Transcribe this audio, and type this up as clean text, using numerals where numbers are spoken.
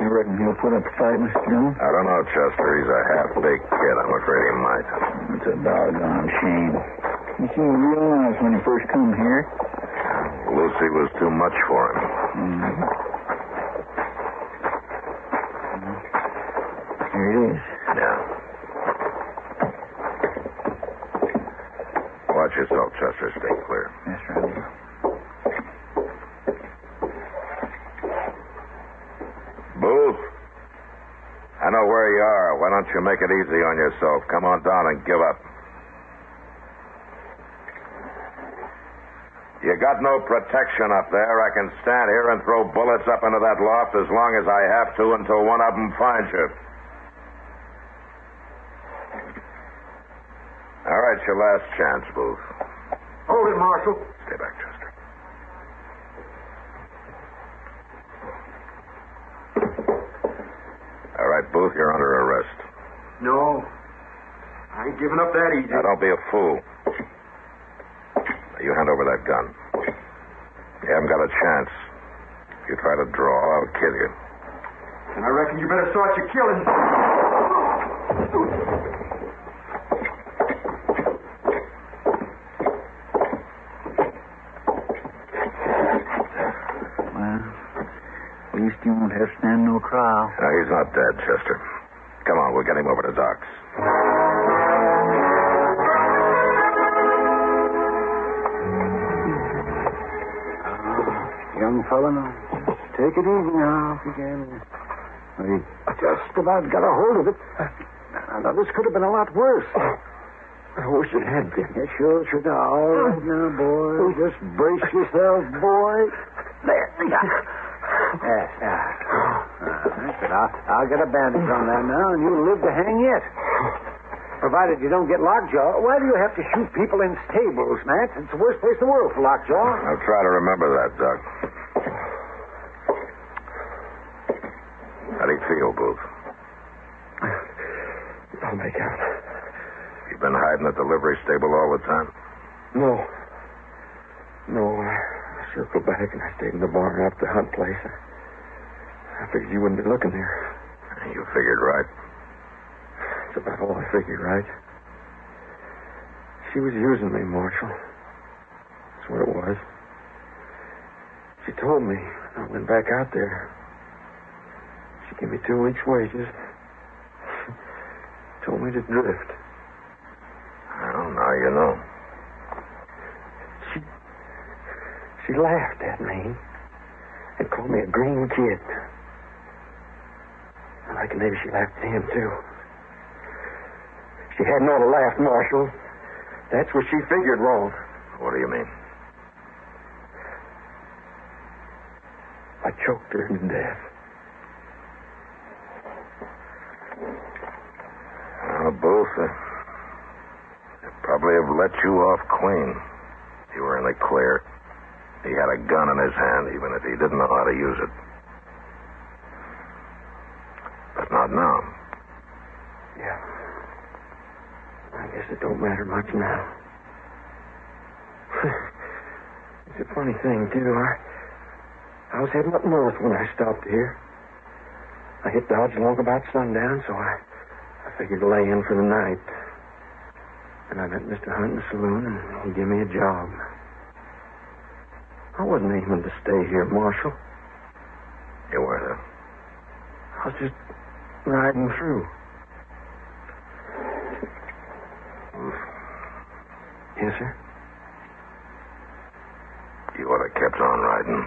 You reckon he'll put up a fight, Mr. Jones? I don't know, Chester. He's a half-baked kid. I'm afraid he might. It's a doggone shame. He seemed real nice when he first come here. Lucy was too much for him. Here it is. Yeah. Watch yourself, Chester. Stay clear. That's right. Booth. I know where you are. Why don't you make it easy on yourself? Come on down and give up. You got no protection up there. I can stand here and throw bullets up into that loft as long as I have to until one of them finds you. All right, your last chance, Booth. Hold it, Marshal. Stay back, Chester. All right, Booth, you're under arrest. No. I ain't giving up that easy. Now, don't be a fool. Now, you hand over that gun. You haven't got a chance. If you try to draw, I'll kill you. And I reckon you better start your killing. Well, at least you won't have to stand no trial. No, he's not dead, Chester. Come on, we'll get him over to Doc's. Young fella, now, take it easy now, if you can. I just about got a hold of it. Now, this could have been a lot worse. I wish it had been. Yeah, sure. Now, all right now, boy. Just brace yourself, boy. There. Yes, that's it. I'll get a bandage on that now, and you'll live to hang yet. Provided you don't get lockjaw. Why do you have to shoot people in stables, Matt? It's the worst place in the world for lockjaw. I'll try to remember that, Doc. How do you feel, Booth? I'll make out. You been hiding at the livery stable all the time? No. I circled back and I stayed in the barn after the hunt place. I figured you wouldn't be looking there. You figured right. That's about all I figured, right? She was using me, Marshal. That's what it was. She told me I went back out there. She gave me 2 weeks' wages. Told me to drift. Well, now you know. She laughed at me and called me a green kid. I reckon maybe she laughed at him, too. She hadn't ought to laugh, Marshal. That's what she figured wrong. What do you mean? I choked her to death. Well, Booth, they probably have let you off clean. You were in the clear. He had a gun in his hand, even if he didn't know how to use it. But not now. Yeah. I guess it don't matter much now. It's a funny thing, too. I was heading up north when I stopped here. I hit Dodge long about sundown, so I figured to lay in for the night. And I met Mr. Hunt in the saloon, and he gave me a job. I wasn't aiming to stay here, Marshal. You weren't, huh? I was just riding through. Yes, sir? You ought to have kept on riding.